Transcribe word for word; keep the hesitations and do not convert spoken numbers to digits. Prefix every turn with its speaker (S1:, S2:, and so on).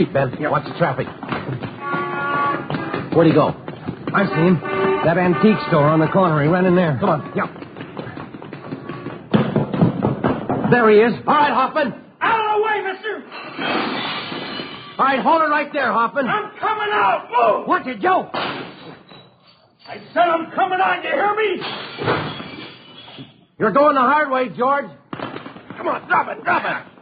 S1: Ben, yeah. Watch the traffic. Where'd he go?
S2: I see him. That antique store on the corner. He ran in there.
S1: Come on.
S2: Yeah. There he is.
S1: All right, Hoffman.
S3: Out of the way, mister!
S1: All right, hold it right there, Hoffman.
S3: I'm coming out! Move!
S2: What's it, Joe?
S3: I said I'm coming out, you hear me?
S1: You're going the hard way, George.
S3: Come on, drop it, drop it!